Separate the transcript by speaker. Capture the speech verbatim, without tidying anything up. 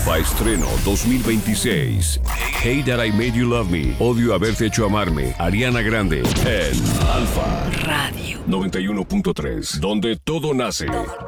Speaker 1: Alfa Estreno dos mil veintiséis. Hate That I Made You Love Me. Odio haberte hecho amarme. Ariana Grande. En Alfa
Speaker 2: Radio
Speaker 1: noventa y uno punto tres. Donde todo nace.